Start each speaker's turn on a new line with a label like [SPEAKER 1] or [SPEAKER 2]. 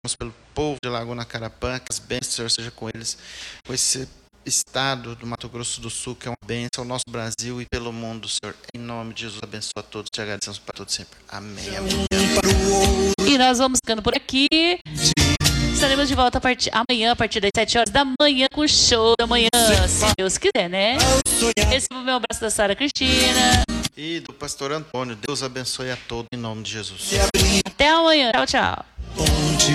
[SPEAKER 1] pelo povo de Laguna Carapã, que as bênçãos, Senhor, seja com eles, com esse estado do Mato Grosso do Sul, que é uma bênção, o nosso Brasil e pelo mundo, Senhor. Em nome de Jesus, abençoa a todos, te agradecemos para todos sempre. Amém, amém.
[SPEAKER 2] E nós vamos ficando por aqui. Estaremos de volta amanhã, a partir das 7 horas da manhã, com o show da manhã, se Deus quiser, né? Receba o meu abraço da Sara Cristina.
[SPEAKER 1] E do pastor Antônio. Deus abençoe a todos, em nome de Jesus.
[SPEAKER 2] Até amanhã. Tchau, tchau.